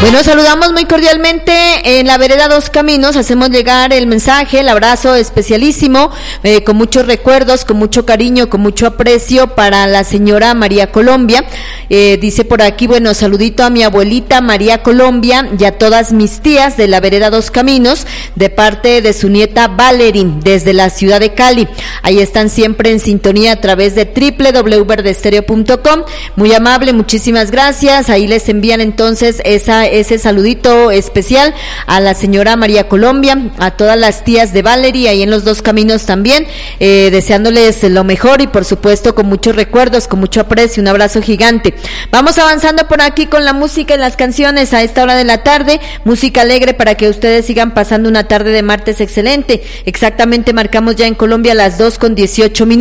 Bueno, saludamos muy cordialmente en la vereda Dos Caminos, hacemos llegar el mensaje, el abrazo especialísimo, con muchos recuerdos, con mucho cariño, con mucho aprecio para la señora María Colombia. Dice por aquí, bueno, saludito a mi abuelita María Colombia y a todas mis tías de la vereda Dos Caminos, de parte de su nieta Valerie, desde la ciudad de Cali. Ahí están siempre en sintonía a través de www.verdestereo.com. Muy amable, muchísimas gracias. Ahí les envían entonces ese saludito especial a la señora María Colombia, a todas las tías de Valerie, ahí en los Dos Caminos también, deseándoles lo mejor y por supuesto con muchos recuerdos, con mucho aprecio, un abrazo gigante. Vamos avanzando por aquí con la música y las canciones a esta hora de la tarde, música alegre para que ustedes sigan pasando una tarde de martes excelente. Exactamente marcamos ya en Colombia las 2:18.